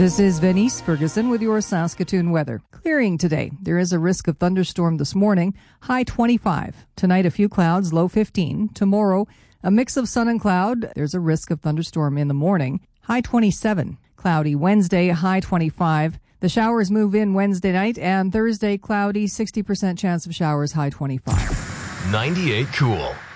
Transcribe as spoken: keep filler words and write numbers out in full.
This is Venice Ferguson with your Saskatoon weather. Clearing today. There is a risk of thunderstorm this morning. High twenty-five. Tonight, a few clouds, low fifteen. Tomorrow, a mix of sun and cloud. There's a risk of thunderstorm in the morning. High twenty-seven. Cloudy Wednesday, high twenty-five. The showers move in Wednesday night, and Thursday, cloudy, sixty percent chance of showers, high twenty-five. ninety-eight Cool.